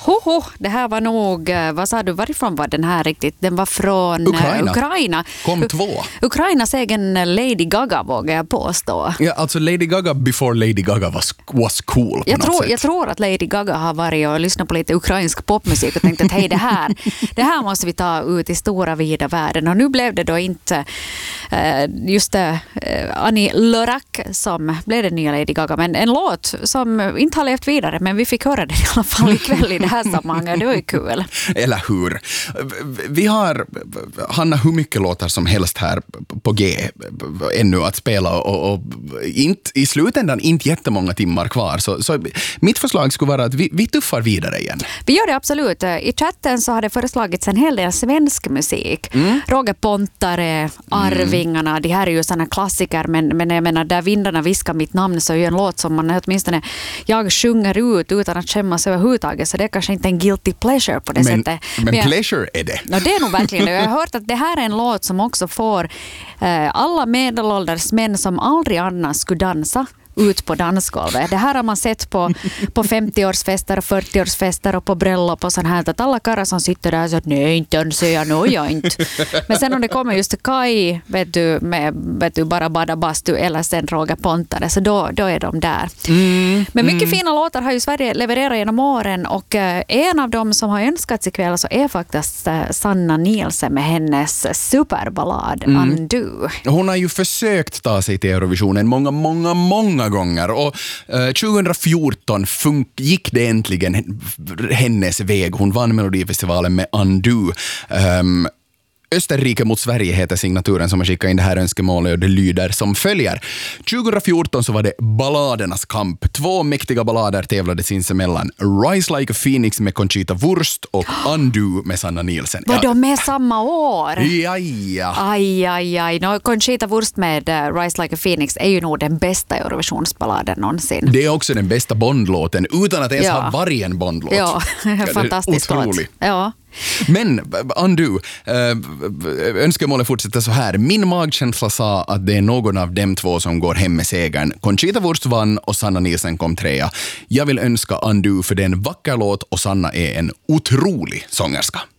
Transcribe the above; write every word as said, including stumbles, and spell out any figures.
Hoho, det här var nog, vad sa du, varifrån var den här riktigt? Den var från Ukraina. Ukraina. Kom två. Ukrainas egen Lady Gaga, vågar jag påstå. Ja, alltså Lady Gaga before Lady Gaga was, was cool på jag något tror, sätt. Jag tror att Lady Gaga har varit och lyssnat på lite ukrainsk popmusik och tänkt att hej, det här, det här måste vi ta ut i stora vida världen. Och nu blev det då inte just det, Annie Lorak som blev den nya Lady Gaga, men en låt som inte har levt vidare, men vi fick höra det i alla fall ikväll i det här sammanhanget. Det var ju kul. Eller hur? Vi har, Hanna, hur mycket låtar som helst här på G ännu att spela och, och inte, i slutändan inte jättemånga timmar kvar. Så, så mitt förslag skulle vara att vi, vi tuffar vidare igen. Vi gör det absolut. I chatten så har det föreslagits en hel del svensk musik. Mm. Roger Pontare, Arvingarna, mm. det här är ju sådana klassiker, men, men jag menar, där vindarna viskar mitt namn så är ju en låt som man åtminstone jag sjunger ut utan att skämmas överhuvudtaget, så det är kanske inte en guilty pleasure på det men, sättet. Men, men jag, pleasure är det. Ja, det är nog verkligen det. Jag har hört att det här är en låt som också får eh, alla medelålders män som aldrig annars skulle dansa ut på dansgolvet. Det här har man sett på, på femtioårsfester och fyrtioårsfester och på bröllop och sånt här. Att alla karlar som sitter där så att nej, inte danser jag, no, jag inte. Men sen om det kommer just Kai, vet du, med vet du, bara bada bastu eller sen Roger Pontare, så då, då är de där. Mm, Men mycket mm. fina låtar har ju Sverige levererat genom åren, och eh, en av dem som har önskats ikväll så är faktiskt eh, Sanna Nielsen med hennes superballad mm. Undo. Hon har ju försökt ta sig till Eurovisionen många, många, många gånger, och eh, tjugohundrafjorton fun- gick det äntligen hennes väg. Hon vann Melodifestivalen med Undo. Um, Österrike mot Sverige heter signaturen som har skickat in det här önskemålet, och det lyder som följer. tjugohundrafjorton så var det balladernas kamp. Två mäktiga ballader tävlade sinsemellan. Rise Like a Phoenix med Conchita Wurst och Undo med Sanna Nielsen. Var de med samma år? Ja, ja. Aj, aj, aj. No, Conchita Wurst med uh, Rise Like a Phoenix är ju nog den bästa Eurovisionsballaden någonsin. Det är också den bästa Bondlåten, utan att ens ja. ha varit en Bondlåt. Ja, fantastisk låt. Ja. Men Undo, önskemålet fortsätter så här. Min magkänsla sa att det är någon av dem två som går hem med segern. Conchita Wurst vann och Sanna Nielsen kom trea. Jag vill önska Undo för det är en vacker låt och Sanna är en otrolig sångerska.